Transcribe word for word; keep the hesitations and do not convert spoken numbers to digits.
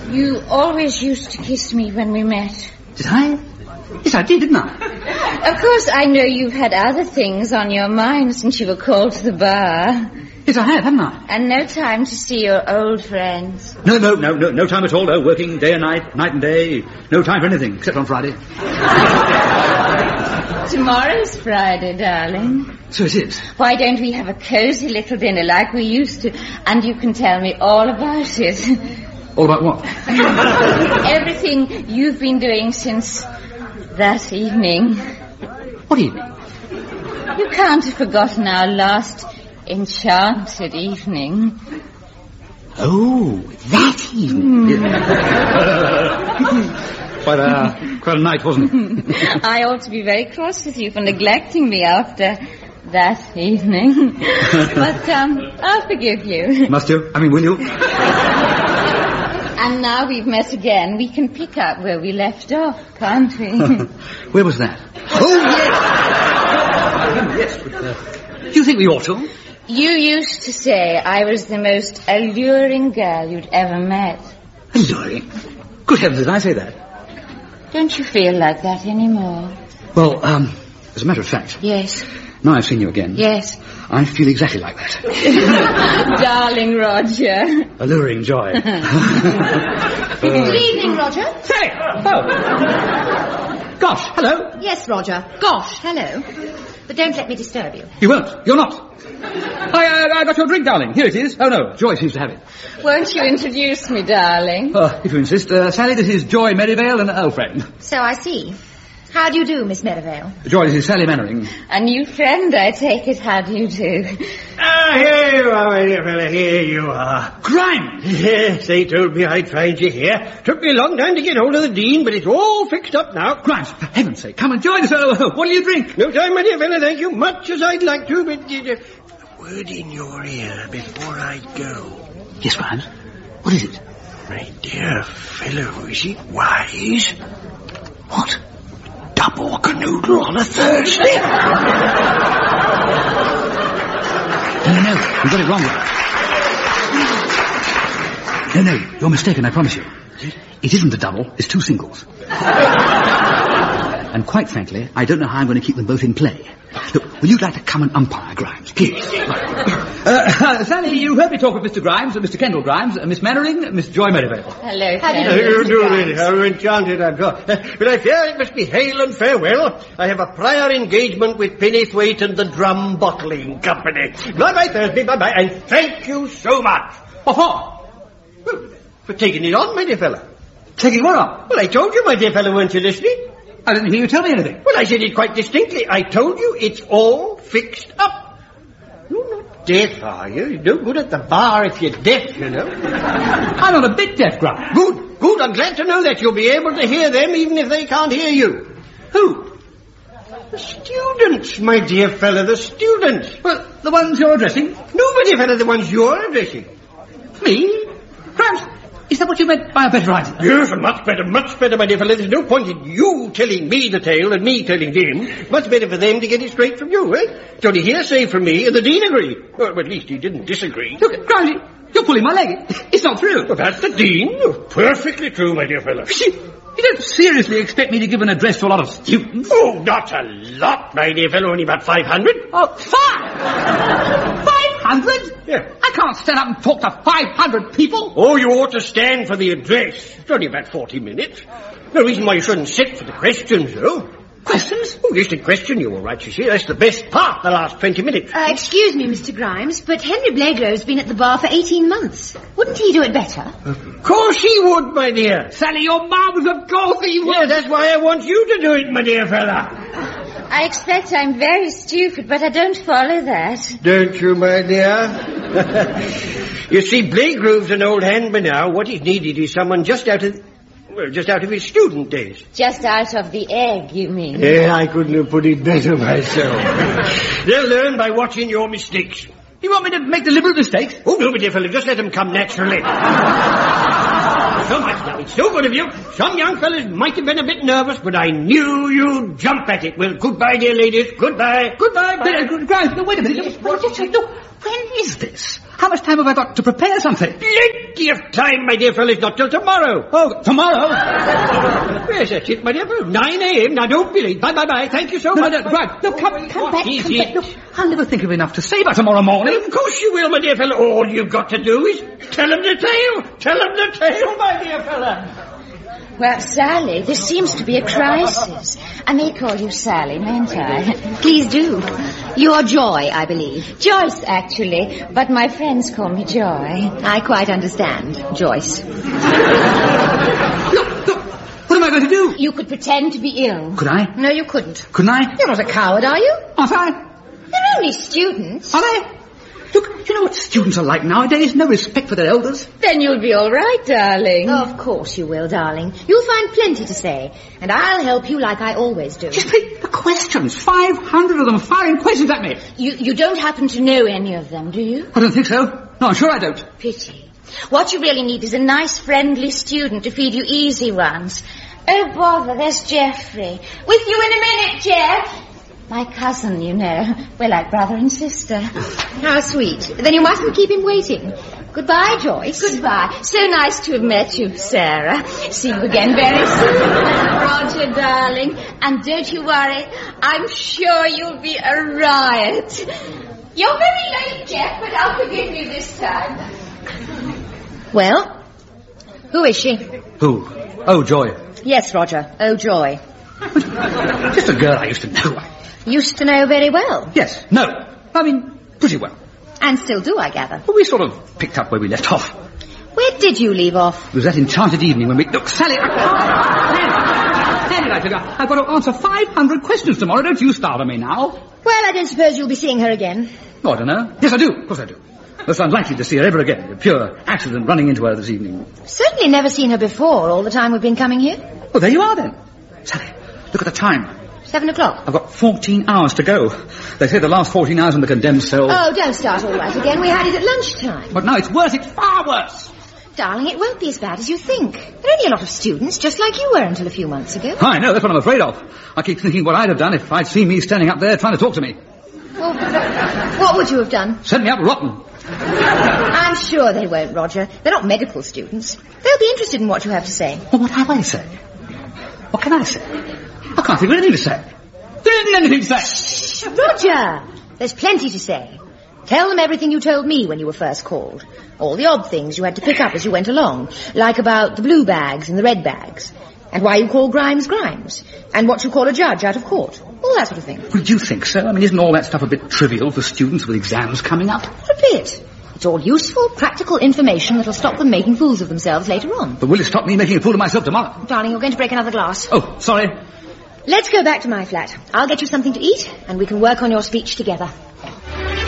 You always used to kiss me when we met. Did I? Yes, I did, didn't I? Of course, I know you've had other things on your mind since you were called to the bar. Yes, I have, haven't I? And no time to see your old friends. No, no, no, no, no time at all, no. Working day and night, night and day. No time for anything, except on Friday. Tomorrow's Friday, darling. So it is. Why don't we have a cosy little dinner like we used to, and you can tell me all about it. All about what? Everything you've been doing since that evening. What evening? You can't have forgotten our last enchanted evening. Oh, that evening. Mm. quite a quite a night, wasn't it? I ought to be very cross with you for neglecting me after that evening. But um, I'll forgive you. Must you? I mean, will you? And now we've met again, we can pick up where we left off, can't we? Where was that? Oh, yes! yes, but, uh, do you think we ought to? You used to say I was the most alluring girl you'd ever met. Alluring? Good heavens, did I say that? Don't you feel like that anymore? Well, um, as a matter of fact... Yes. Now I've seen you again. Yes. I feel exactly like that. Darling Roger. Alluring joy. uh, Good evening, Roger. Say! Oh! Gosh, hello. Yes, Roger. Gosh, hello. But don't let me disturb you. You won't. You're not. I, uh, I got your drink, darling. Here it is. Oh, no. Joy seems to have it. Won't you introduce me, darling? Oh, if you insist. Uh, Sally, this is Joy Merivale and an old friend. So I see. How do you do, Miss Merivale? Joy, this is Sally Mannering. A new friend, I take it. How do you do? Ah, here you are, my dear fella. Here you are. Grimes! Yes, they told me I'd find you here. Took me a long time to get hold of the Dean, but it's all fixed up now. Grimes, for heaven's sake, come and join us. Oh, what'll you drink? No time, my dear fella, thank you. Much as I'd like to, but... Uh, a word in your ear before I go. Yes, Grimes. What is it? My dear fellow, is it wise? What? Double canoodle on a Thursday. No, no, no. You got it wrong. No, no, you're mistaken, I promise you. It isn't a double, it's two singles. And quite frankly, I don't know how I'm going to keep them both in play. Look, will you like to come and umpire, Grimes, please? Uh, Sally, you heard me talk with Mister Grimes, uh, Mister Kendall Grimes, uh, Miss Mannering, Miss Joy Merivale. Hello, How do you How do you do, lady? How enchanted I've got. But I fear it must be hail and farewell. I have a prior engagement with Pennythwaite and the Drum Bottling Company. Bye-bye, Thursday, bye-bye, and thank you so much. What for? Well, for taking it on, my dear fellow. Taking what on? Well, I told you, my dear fellow, weren't you listening? I didn't hear you tell me anything. Well, I said it quite distinctly. I told you it's all fixed up. You're not deaf, are you? You're no good at the bar if you're deaf, you know. I'm not a bit deaf, Grimes. Good, good. I'm glad to know that you'll be able to hear them even if they can't hear you. Who? The students, my dear fellow, the students. Well, the ones you're addressing? No, my dear fellow, the ones you're addressing. Me? Grimes, is that what you meant by a better idea? Yes, much better, much better, my dear fellow. There's no point in you telling me the tale and me telling them. Much better for them to get it straight from you, eh? It's only hearsay from me, and the Dean agreed. Well, at least he didn't disagree. Look, Grimes, you're pulling my leg. It's not true. Well, that's the Dean. Perfectly true, my dear fellow. You don't seriously expect me to give an address to a lot of students? Oh, not a lot, my dear fellow. Only about five hundred. Oh, five? Five hundred? Yeah. I can't stand up and talk to five hundred people. Oh, you ought to stand for the address. It's only about forty minutes. No reason why you shouldn't sit for the questions, though. Questions? Oh, just to question you, all right, you see. That's the best part, the last twenty minutes. Uh, excuse me, Mister Grimes, but Henry Blagrove's been at the bar for eighteen months. Wouldn't he do it better? Of course he would, my dear. Sally, your marvellous, of course he would. Yeah, that's why I want you to do it, my dear fella. I expect I'm very stupid, but I don't follow that. Don't you, my dear? You see, Blagrove's an old hand by now. What is needed is someone just out of... Well, just out of his student days. Just out of the egg, you mean? Yeah, I couldn't have put it better myself. They'll learn by watching your mistakes. You want me to make deliberate mistakes? Oh, no, my dear fellow, just let them come naturally. So much now, it's so good of you. Some young fellas might have been a bit nervous, but I knew you'd jump at it. Well, goodbye, dear ladies. Goodbye. Goodbye. But, uh, Grimes, no, wait a minute. What, what, no, when is this? How much time have I got to prepare something? Plenty of time, my dear fellow. It's not till tomorrow. Oh, tomorrow? Where's that it, my dear fellow? nine a.m. Now, don't be late. Bye, bye, bye. Thank you so No, much. no, right. No, come, come What back, is come it? back. Look, I'll never think of enough to say by tomorrow morning. Of course you will, my dear fellow. All you've got to do is tell him the tale. Tell him the tale, my dear fellow. Well, Sally, this seems to be a crisis. I may call you Sally, mayn't I? Please do. You're Joy, I believe. Joyce, actually, but my friends call me Joy. I quite understand, Joyce. Look, look. What am I going to do? You could pretend to be ill. Could I? No, you couldn't. Couldn't I? You're not a coward, are you? Aren't I? They're only students. Are they? Look, you know what students are like nowadays? No respect for their elders. Then you'll be all right, darling. Of course you will, darling. You'll find plenty to say, and I'll help you like I always do. Just pick the questions. Five hundred of them firing questions at me. You, you don't happen to know any of them, do you? I don't think so. No, I'm sure I don't. Pity. What you really need is a nice, friendly student to feed you easy ones. Oh, bother, there's Geoffrey. With you in a minute, Jeff. My cousin, you know. We're like brother and sister. How sweet. Then you mustn't keep him waiting. Goodbye, Joyce. Goodbye. So nice to have met you, Sarah. See you again very soon. Roger, darling. And don't you worry. I'm sure you'll be a riot. You're very late, Jeff, but I'll forgive you this time. Well, who is she? Who? Oh, Joy. Yes, Roger. Oh, Joy. Just a girl I used to know. Used to know very well. Yes, no. I mean, pretty well. And still do, I gather. Well, we sort of picked up where we left off. Where did you leave off? It was that enchanted evening when we... Look, Sally, I can't... Damn it, I tell you, I've got to answer five hundred questions tomorrow. Don't you startle me now. Well, I don't suppose you'll be seeing her again. Oh, I don't know. Yes, I do. Of course I do. That's unlikely to see her ever again. A pure accident running into her this evening. Certainly never seen her before, all the time we've been coming here. Well, there you are, then. Sally, look at the time. Seven o'clock. I've got fourteen hours to go. They say the last fourteen hours in the condemned cell... Oh, don't start all right again. We had it at lunchtime. But now it's worse. It's far worse. Darling, it won't be as bad as you think. There are only a lot of students, just like you were until a few months ago. I know, that's what I'm afraid of. I keep thinking what I'd have done if I'd seen me standing up there trying to talk to me. Well, what would you have done? Send me up rotten. I'm sure they won't, Roger. They're not medical students. They'll be interested in what you have to say. Well, what have I to say? What can I say? I can't think of anything to say. There isn't anything to say. Roger! There's plenty to say. Tell them everything you told me when you were first called. All the odd things you had to pick up as you went along. Like about the blue bags and the red bags. And why you call Grimes Grimes. And what you call a judge out of court. All that sort of thing. Well, do you think so? I mean, isn't all that stuff a bit trivial for students with exams coming up? Not a bit. It's all useful, practical information that'll stop them making fools of themselves later on. But will it stop me making a fool of myself tomorrow? Darling, you're going to break another glass. Oh, sorry. Let's go back to my flat. I'll get you something to eat, and we can work on your speech together.